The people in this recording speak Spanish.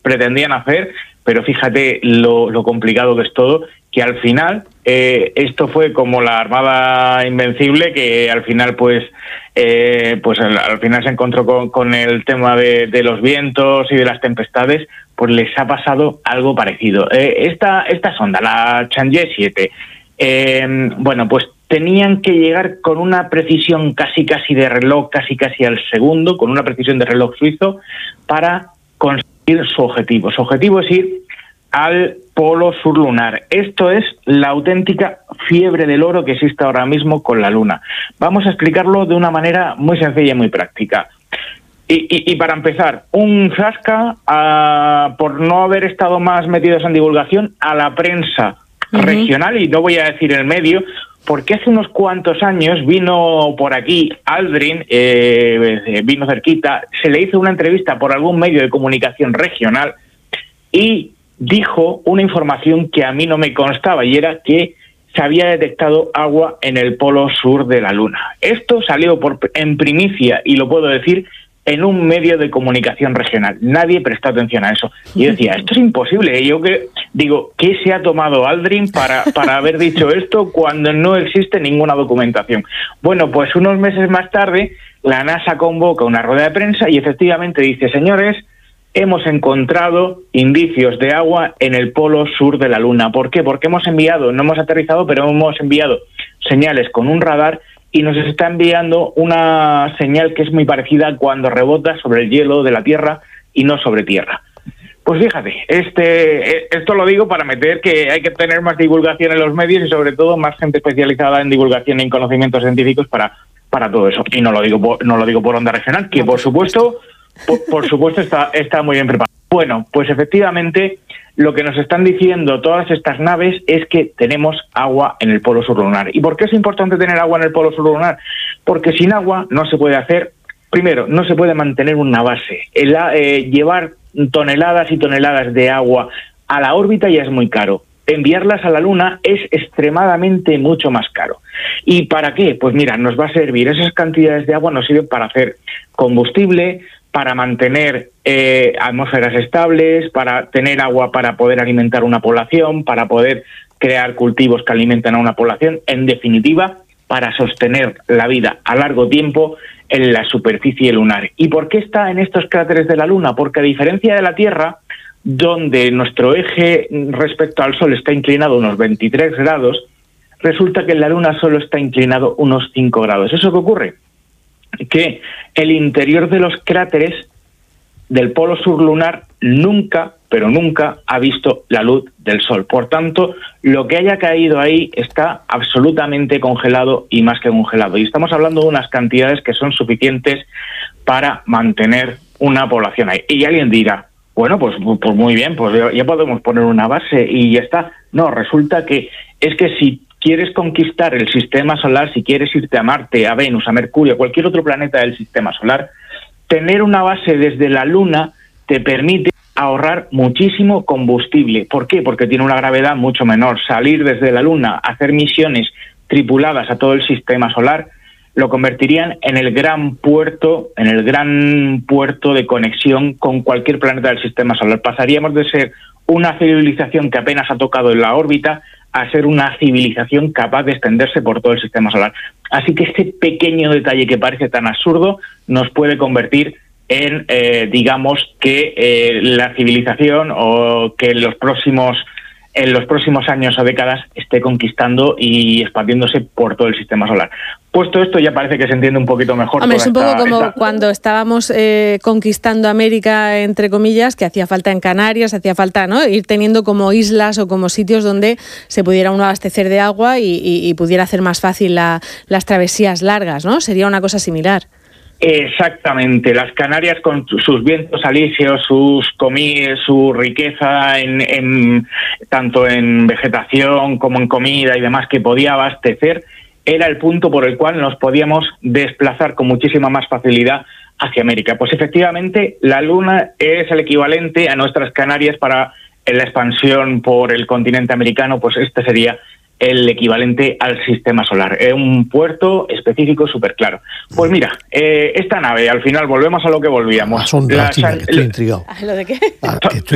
pretendían hacer, pero fíjate lo complicado que es todo, que al final esto fue como la Armada Invencible, que al final al final se encontró con el tema de los vientos y de las tempestades, pues les ha pasado algo parecido. Esta sonda, la Chang'e 7, pues tenían que llegar con una precisión casi de reloj, casi al segundo, con una precisión de reloj suizo, para conseguir su objetivo. Su objetivo es ir al polo sur lunar. Esto es la auténtica fiebre del oro que existe ahora mismo con la Luna. Vamos a explicarlo de una manera muy sencilla y muy práctica. Y para empezar, un zasca por no haber estado más metidos en divulgación a la prensa regional, y no voy a decir el medio, porque hace unos cuantos años vino por aquí Aldrin, vino cerquita, se le hizo una entrevista por algún medio de comunicación regional y dijo una información que a mí no me constaba, y era que se había detectado agua en el polo sur de la Luna. Esto salió en primicia, y lo puedo decir, en un medio de comunicación regional. Nadie prestó atención a eso. Y yo decía, esto es imposible. Y yo digo, ¿qué se ha tomado Aldrin para haber dicho esto cuando no existe ninguna documentación? Bueno, pues unos meses más tarde, la NASA convoca una rueda de prensa y efectivamente dice, señores, hemos encontrado indicios de agua en el polo sur de la Luna. ¿Por qué? Porque no hemos aterrizado, pero hemos enviado señales con un radar, y nos está enviando una señal que es muy parecida a cuando rebota sobre el hielo de la Tierra y no sobre tierra. Pues fíjate, esto lo digo para meter que hay que tener más divulgación en los medios y sobre todo más gente especializada en divulgación y en conocimientos científicos para todo eso. Y no lo digo por Onda Regional, que por supuesto está muy bien preparado. Bueno, pues efectivamente lo que nos están diciendo todas estas naves es que tenemos agua en el polo sur lunar. ¿Y por qué es importante tener agua en el polo sur lunar? Porque sin agua no se puede hacer, primero, no se puede mantener una base. Llevar toneladas y toneladas de agua a la órbita ya es muy caro. Enviarlas a la Luna es extremadamente mucho más caro. ¿Y para qué? Pues mira, nos va a servir, esas cantidades de agua nos sirven para hacer combustible, para mantener atmósferas estables, para tener agua para poder alimentar una población, para poder crear cultivos que alimentan a una población, en definitiva, para sostener la vida a largo tiempo en la superficie lunar. ¿Y por qué está en estos cráteres de la Luna? Porque a diferencia de la Tierra, donde nuestro eje respecto al Sol está inclinado unos 23 grados, resulta que en la Luna solo está inclinado unos 5 grados. ¿Eso qué ocurre? Que el interior de los cráteres del polo sur lunar nunca ha visto la luz del sol. Por tanto, lo que haya caído ahí está absolutamente congelado y más que congelado. Y estamos hablando de unas cantidades que son suficientes para mantener una población ahí. Y alguien dirá, bueno, pues muy bien, pues ya podemos poner una base y ya está. No, resulta que es que si quieres conquistar el sistema solar, si quieres irte a Marte, a Venus, a Mercurio, a cualquier otro planeta del sistema solar, tener una base desde la Luna te permite ahorrar muchísimo combustible. ¿Por qué? Porque tiene una gravedad mucho menor. Salir desde la Luna, hacer misiones tripuladas a todo el sistema solar, lo convertirían en el gran puerto de conexión con cualquier planeta del sistema solar. Pasaríamos de ser una civilización que apenas ha tocado en la órbita a ser una civilización capaz de extenderse por todo el sistema solar. Así que este pequeño detalle que parece tan absurdo nos puede convertir en, la civilización o que en los próximos años o décadas esté conquistando y expandiéndose por todo el sistema solar. Puesto esto, ya parece que se entiende un poquito mejor. Hombre, es un poco como cuando estábamos conquistando América, entre comillas, que hacía falta en Canarias, hacía falta, ¿no?, ir teniendo como islas o como sitios donde se pudiera uno abastecer de agua y pudiera hacer más fácil las travesías largas, ¿no? Sería una cosa similar. Exactamente, las Canarias con sus vientos alisios, su riqueza tanto en vegetación como en comida y demás que podía abastecer, era el punto por el cual nos podíamos desplazar con muchísima más facilidad hacia América. Pues efectivamente la Luna es el equivalente a nuestras Canarias para la expansión por el continente americano, pues este sería el equivalente al sistema solar. Es un puerto específico súper claro. Pues mira, esta nave, al final volvemos a lo que volvíamos. Estoy intrigado. ¿Lo de qué?